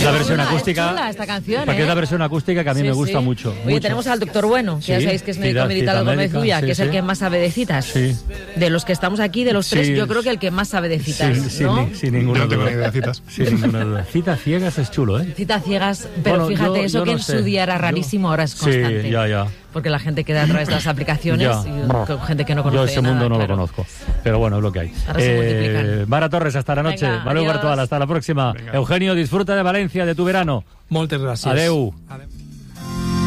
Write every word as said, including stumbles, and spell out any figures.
La versión chula, acústica. Es chula esta canción, Porque ¿eh? es la versión acústica que a mí Sí, me gusta sí. mucho. Oye, mucho. tenemos al doctor Bueno, que Sí, ya sabéis que es médico cita- militar de cita Gómez médica, Ulla, sí, que es sí. el que más sabe de citas. Sí. De los que estamos aquí, de los tres, Sí. yo creo que el que más sabe de citas, Sí, sin, ¿no? ni- sin ninguna Yo no tengo duda. ni idea de citas. Sin ninguna duda. Citas ciegas es chulo, ¿eh? Citas ciegas, pero Bueno, fíjate, yo- eso yo que no en sé. su día era Yo- rarísimo, ahora es constante. Sí, ya, ya. Porque la gente queda a través de las aplicaciones Ya. y con gente que no conoce Yo ese nada, mundo no claro. lo conozco. Pero bueno, es lo que hay. Ahora se multiplican. Mara Torres, hasta la noche. Venga, Manuel adiós. Bartual, hasta la próxima. Venga. Eugenio, disfruta de Valencia, de tu verano. Moltes gràcies. Adeu. Adeu.